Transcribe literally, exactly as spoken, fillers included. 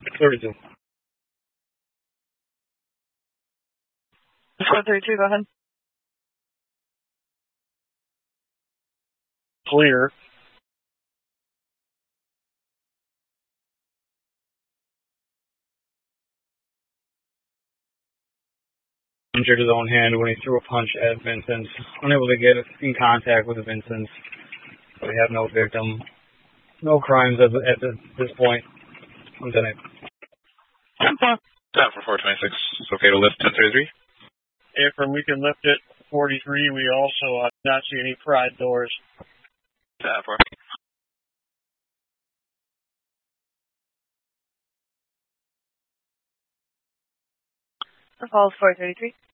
thirty-two. four thirty-two, go ahead. Clear. Injured his own hand when he threw a punch at Vincent. Unable to get in contact with Vincent. We have no victim. No crimes at, at this point. I'm done it. Down for four twenty-six. It's okay to lift ten thirty-three? Affirm, we can lift it. forty-three, we also uh, not see any pride doors. Down for. The call is four thirty-three.